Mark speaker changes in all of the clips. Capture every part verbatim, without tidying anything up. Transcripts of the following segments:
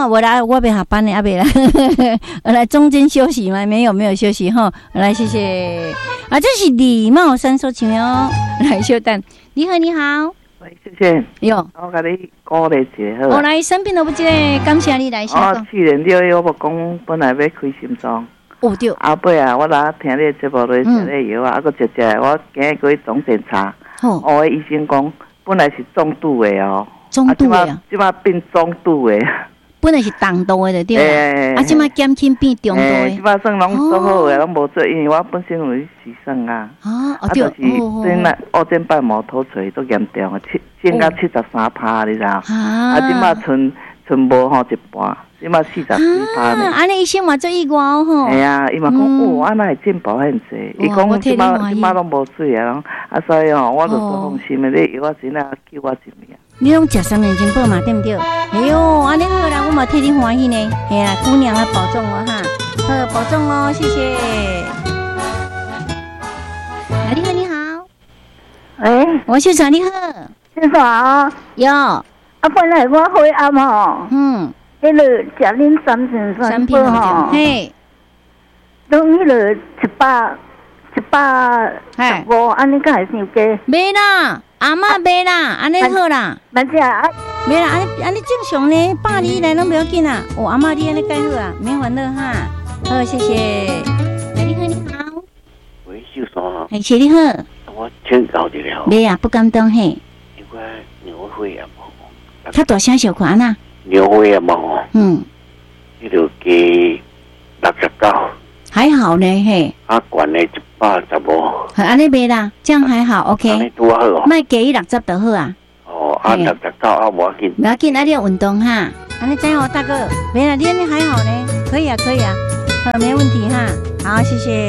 Speaker 1: 哈，我来，我别下班了，阿别来，我来中间休息吗？没有，没有休息哈。来，谢谢。啊，这是礼貌三说情哦。来，稍等。你好，你好。
Speaker 2: 喂，谢谢。
Speaker 1: 哟，
Speaker 2: 我甲你鼓励一下好。
Speaker 1: 我来生病了不？这个感谢你来。
Speaker 2: 我去年六月我无讲本来要开心脏。
Speaker 1: 哦对。
Speaker 2: 后尾啊，我来听你的节目咧食咧药啊，啊，佮食食，我今日去总检查。哦。我的医生讲，本来是重度的哦。
Speaker 1: 中度的啊，
Speaker 2: 即马变中度的，
Speaker 1: 本来是重度的对啦，啊，即马减轻变中度的，
Speaker 2: 即马算拢做好的，拢无做，因为我本身有去洗肾啊，啊，啊，就是对那二尖瓣膜脱垂都严重啊，七减到七十三趴，你知道？啊，即马剩剩无吼一半，即马四十四趴呢。
Speaker 1: 安尼医生嘛做意外吼。
Speaker 2: 系啊，伊嘛讲哦，安那会进步很济，伊讲即马即马拢无水啊，啊，所以吼，我就做放心的，你药我真啊救我一命。
Speaker 1: 你拢食三年金宝嘛，对不对？哎呦，安尼好啦，我嘛替你欢喜呢。哎呀，姑娘啊，保重哦哈，好，保重哦，谢谢。啊，你好，你好。
Speaker 3: 喂，
Speaker 1: 王秀长，你好。
Speaker 3: 先生啊。
Speaker 1: 有。
Speaker 3: 啊，本来我回暗吼。嗯。迄个食恁三千三宝吼。嘿。拢迄个一百一百十五，安尼敢会伤低？
Speaker 1: 袂啦。阿嬷袂啦，安尼好啦，
Speaker 3: 慢只啊，
Speaker 1: 袂啦，安尼安尼正常呢，百里来拢不要紧啦。哦，阿嬷你安尼介好啊，免烦恼哈。好，谢谢。哎，你好，你好。
Speaker 4: 喂，秀爽。
Speaker 1: 哎，谢你好。
Speaker 4: 我请教一了。
Speaker 1: 袂啊，不敢当嘿。
Speaker 4: 因为牛血也无。
Speaker 1: 较大声小款呐。
Speaker 4: 牛血也无。嗯。你就加六十九。
Speaker 1: 还好呢嘿。
Speaker 4: 啊，管呢一百十五。
Speaker 1: 安尼袂啦，这样还好 ，OK。安尼
Speaker 4: 拄好哦。
Speaker 1: 卖加伊六十就好啊。
Speaker 4: 哦，啊六十九啊，无要紧。
Speaker 1: 无要紧，啊你要运动哈。安尼这样哦，大哥，袂啦，你安尼还好呢，可以啊，可以啊，好，没问题哈。好，谢谢。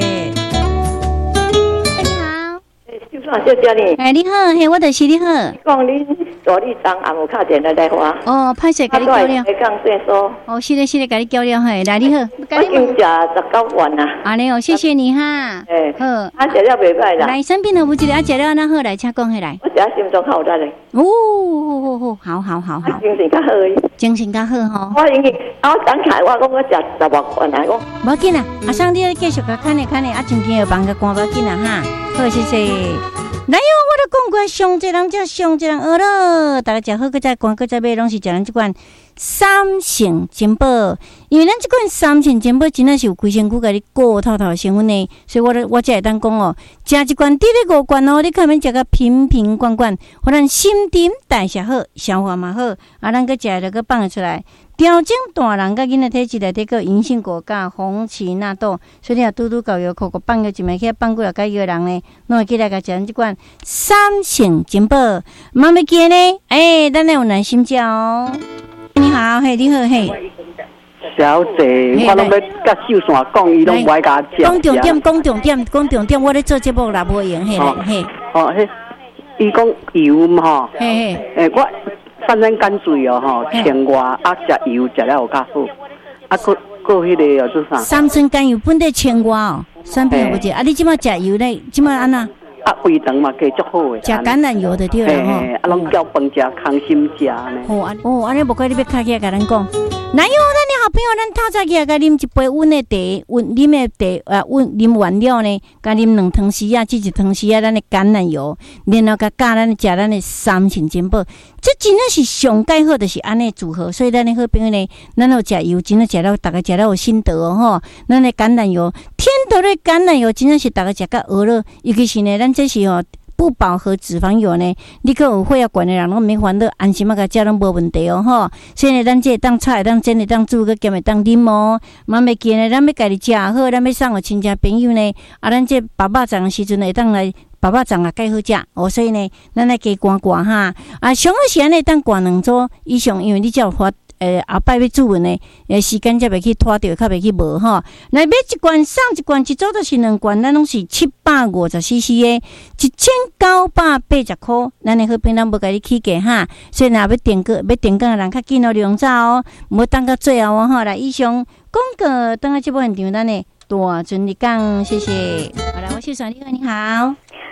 Speaker 1: 你好。
Speaker 3: 就算小姐呢？
Speaker 1: 哎，你好，嘿，我就是你好。
Speaker 3: 讲恁大理长也无敲电来来话。
Speaker 1: 哦，歹势，甲你交了。
Speaker 3: 会讲算数。
Speaker 1: 哦，是的，是的，甲你交了嘿。来，你好。
Speaker 3: 我已经食十九万啦。
Speaker 1: 安尼哦，谢谢你哈。
Speaker 3: 哎，好。啊，食了袂歹啦。
Speaker 1: 来，生病了不记得，啊，食了那好来，请讲起来。
Speaker 3: 我食心脏较有力嘞。
Speaker 1: 哦，好好好好。
Speaker 3: 精神较好。
Speaker 1: 精神较好吼。
Speaker 3: 我因为啊，我刚开我讲我食十万块来讲。
Speaker 1: 无要紧啦，阿生你继续甲看咧看咧，啊，chứng件又放个关无要紧啦哈。好，谢谢。来哟，我都讲过，上一人才上一人学咯。大家食好，佮再关，佮再买，拢是食咱即款三成金宝。因为咱即款三成金宝真正是有规身躯甲你顾透透成分呢，所以我我才会当讲哦，食一罐，滴咧五罐哦，你可免食个瓶瓶罐罐，互咱新陈代谢好，消化嘛好，啊，咱佮食了佮放得出来。调整大人甲囡仔体质内底个银杏果甲红荠纳豆，所以你若拄拄搞药口个放个一枚起放过来甲药人呢，拢会记来甲食即款三成金宝，妈咪记呢？哎，咱来有耐心食哦。你好，嘿，你好，嘿。
Speaker 5: 小姐，我拢要甲秀山讲，伊拢袂甲食。
Speaker 1: 讲重点，讲重点，讲重点，我咧做节目啦，无用，嘿嘿。
Speaker 5: 哦，嘿，伊讲油嘛吼。
Speaker 1: 嘿嘿。
Speaker 5: 诶，我。反正干水哦吼，青蛙啊，食油食了有较好，啊，搁搁迄个哦做啥？
Speaker 1: 三酸甘油本地青蛙哦，三片不只。啊，你即马食油咧，即马安那？
Speaker 5: 啊，胃肠嘛加足好诶。
Speaker 1: 食橄榄油就对了吼。
Speaker 5: 啊，拢叫饭食康心食呢。
Speaker 1: 哦，安哦，安尼无怪你要开起来甲咱讲。哪有咱的好朋友，咱透早起来甲啉一杯温的茶，温啉的茶啊，温啉完了呢，甲啉两汤匙啊，即一汤匙啊，咱的橄榄油，然后甲加咱食咱的三成金宝，这真正是上介好，就是安尼组合。所以咱的好朋友呢，咱有食油，真正食了，大家食了有心得哦吼。咱的橄榄油，天头的橄榄油，真正是大家食甲饿了，尤其是呢，咱这是哦。不饱和脂肪油呢，你可有血压高的人拢免烦恼，安心啊，甲食拢无问题哦吼。所以呢，咱这会当炒会当煎会当煮，佮咸会当啉哦。嘛袂记呢，咱要家己食好，咱要送互亲戚朋友呢。啊，咱这爸爸粽的时阵会当来爸爸粽也介好食哦。所以呢，咱来加寒寒哈。啊，上好是安尼当寒两组以上，因为你才有法。诶，后摆要煮呢，诶，时间才袂去拖掉，较袂去无吼。来买一罐送一罐，一组就是两罐，咱拢是七百五十 C C 的，一千九百八十块。咱的好朋友咱无甲你起价哈，所以若要订购要订购的人较紧哦，量早哦，无等到最后哦吼。来，以上广告等下这部现场，咱的大顺利讲，谢谢。好来，我秀传你好，你好。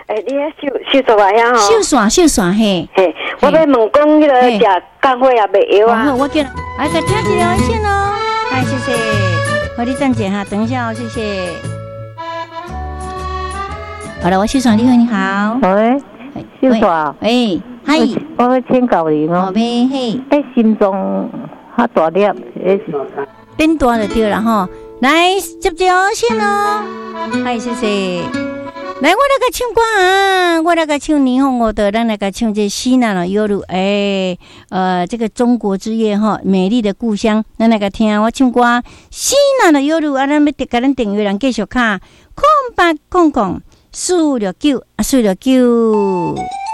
Speaker 6: 诶，你咧秀秀煞啊呀吼？
Speaker 1: 秀煞秀煞嘿。
Speaker 6: 嘿，我要问讲迄个食干货也袂药啊？
Speaker 1: 好，我叫，哎，再听一条线哦。哎，谢谢，好，你暂停哈，等一下哦，谢谢。好了，我秀煞，你好，你好。
Speaker 7: 喂，秀煞。
Speaker 1: 哎，嗨。
Speaker 7: 我要请教你哦。
Speaker 1: 好呗，嘿。
Speaker 7: 哎，心脏较大粒，诶，
Speaker 1: 变大就对了哈。来，接条线哦。嗨，谢谢。来，我来个唱歌啊！我来个唱霓虹我的，咱来个唱这西南的夜路，哎，呃，这个中国之夜哈，美丽的故乡，咱来个听我唱歌。西南的夜路啊，咱要得给咱订阅人继续卡，空八空空四六九啊，四六九。